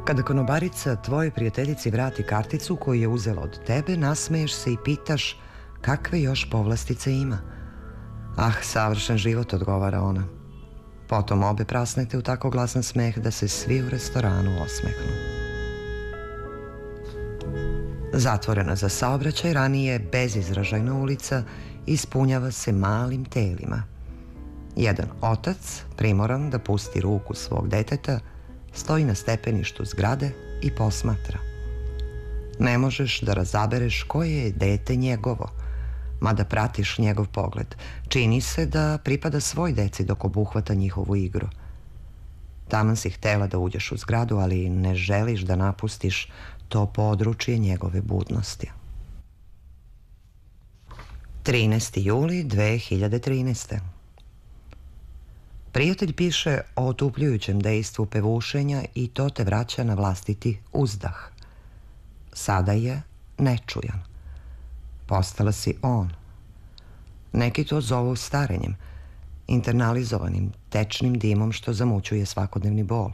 Kada konobarica tvojoj prijateljici vrati karticu koju je uzela od tebe, nasmeješ se i pitaš kakve još povlastice ima. Ah, savršen život, odgovara ona. Potom obe prasnete u tako glasan smeh da se svi u restoranu osmehnu. Zatvorena za saobraćaj, ranije bezizražajna ulica ispunjava se malim telima. Jedan otac, primoran da pusti ruku svog deteta, stoji na stepeništu zgrade i posmatra. Ne možeš da razabereš koje je dete njegovo, mada pratiš njegov pogled. Čini se da pripada svoj deci dok obuhvata njihovu igru. Taman si htela da uđeš u zgradu, ali ne želiš da napustiš to područje njegove budnosti. 13. juli 2013. Prijatelj piše o otupljujućem dejstvu pevušenja i to te vraća na vlastiti uzdah. Sada je nečujan. Postala si on. Neki to zovu starenjem, internalizovanim, tečnim dimom što zamućuje svakodnevni bol.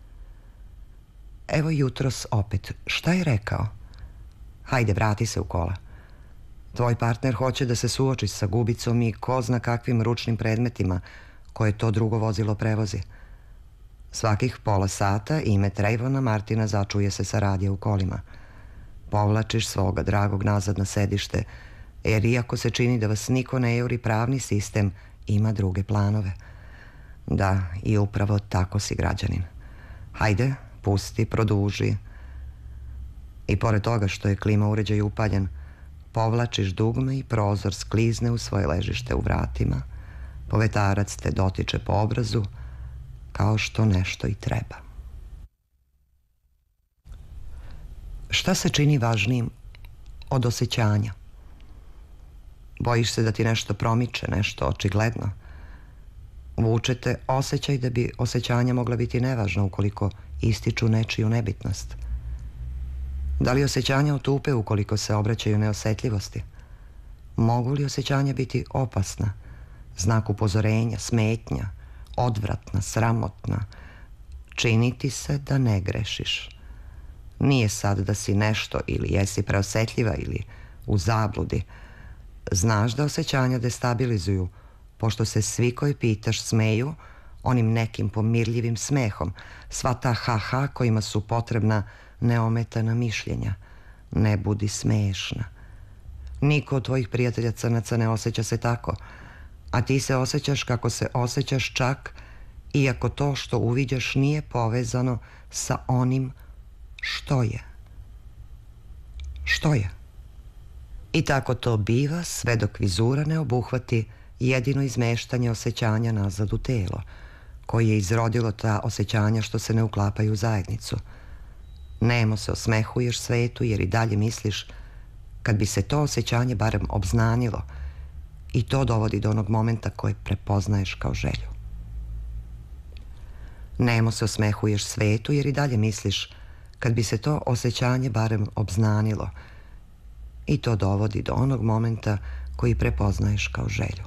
Evo jutros opet. Šta je rekao? Hajde, vrati se u kola. Tvoj partner hoće da se suoči sa gubicom i ko zna kakvim ručnim predmetima koje to drugo vozilo prevozi. Svakih pola sata ime Trayvona Martina začuje se sa radija u kolima. Povlačiš svoga dragog nazad na sedište, jer iako se čini da vas niko ne juri, pravni sistem ima druge planove. Da, i upravo tako si građanin. Hajde, pusti, produži. I pored toga što je klima uređaj upaljen, povlačiš dugme i prozor sklizne u svoje ležište u vratima. Povetarac te dotiče po obrazu, kao što nešto i treba. Šta se čini važnijim od osjećanja? Bojiš se da ti nešto promiče, nešto očigledno. Vučete osjećaj da bi osjećanja mogla biti nevažna ukoliko ističu nečiju nebitnost. Da li osjećanja otupe ukoliko se obraćaju neosetljivosti? Mogu li osjećanja biti opasna, znak upozorenja, smetnja, odvratna, sramotna? Činiti se da ne grešiš. Nije sad da si nešto ili jesi preosetljiva ili u zabludi. Znaš da osjećanja destabilizuju, pošto se svi koji pitaš smeju onim nekim pomirljivim smehom, sva ta ha-ha kojima su potrebna neometana mišljenja. Ne budi smešna. Niko od tvojih prijatelja crnaca ne osjeća se tako, a ti se osjećaš kako se osjećaš, čak iako to što uviđaš nije povezano sa onim što je. Što je? I tako to biva sve dok vizura ne obuhvati jedino izmeštanje osjećanja nazad u telo, koje je izrodilo ta osjećanja što se ne uklapaju u zajednicu. Nemo se osmehuješ svetu jer i dalje misliš kad bi se to osjećanje barem obznanilo, i to dovodi do onog momenta koje prepoznaješ kao želju. Nemo se osmehuješ svetu jer i dalje misliš kad bi se to osjećanje barem obznanilo, i to dovodi do onog momenta koji prepoznaješ kao želju.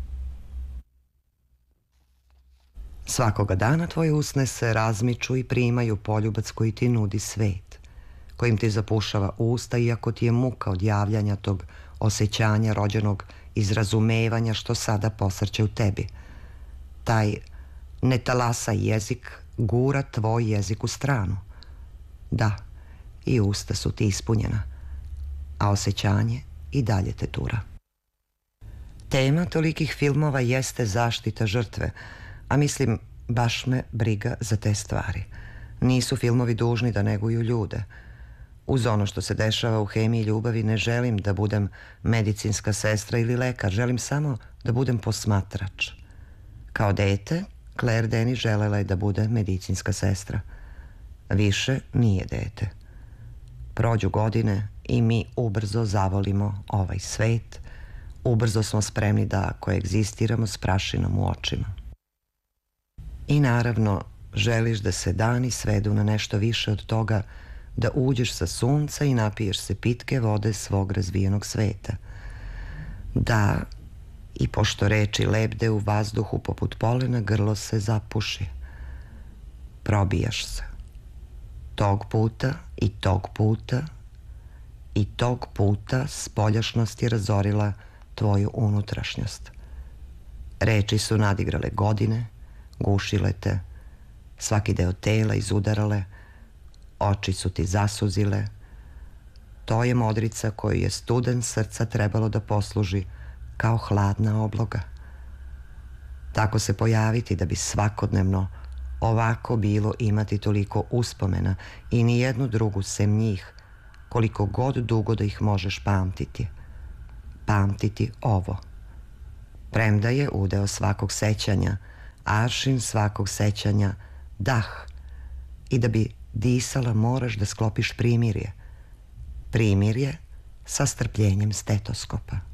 Svakoga dana tvoje usne se razmiču i primaju poljubac koji ti nudi svet, kojim ti zapušava usta, iako ti je muka od javljanja tog osjećanja rođenog iz razumevanja što sada posrće u tebi. Taj netalasaj jezik gura tvoj jezik u stranu. Da, i usta su ti ispunjena, a osjećanje i dalje te tura. Tema tolikih filmova jeste zaštita žrtve, a mislim, baš me briga za te stvari. Nisu filmovi dužni da neguju ljude. Uz ono što se dešava u hemiji ljubavi ne želim da budem medicinska sestra ili lekar, želim samo da budem posmatrač. Kao dete, Claire Denis želela je da bude medicinska sestra. Više nije dete. Prođu godine i mi ubrzo zavolimo ovaj svet. Ubrzo smo spremni da koegzistiramo s prašinom u očima. I naravno, želiš da se dani svedu na nešto više od toga, da uđeš sa sunca i napiješ se pitke vode svog razvijenog sveta. Da, i pošto reči lebde u vazduhu poput polena, grlo se zapuši. Probijaš se. Tog puta i tog puta i tog puta spoljašnost je razorila tvoju unutrašnjost. Reči su nadigrale godine, gušile te, svaki deo tela izudarale, oči su ti zasuzile. To je modrica koju je student srca trebalo da posluži kao hladna obloga. Tako se pojaviti da bi svakodnevno ovako bilo imati toliko uspomena i nijednu drugu sem njih, koliko god dugo da ih možeš pamtiti. Pamtiti ovo. Premda je udeo svakog sećanja, aršin svakog sećanja, dah. I da bi disala moraš da sklopiš primirje. Primirje sa strpljenjem stetoskopa.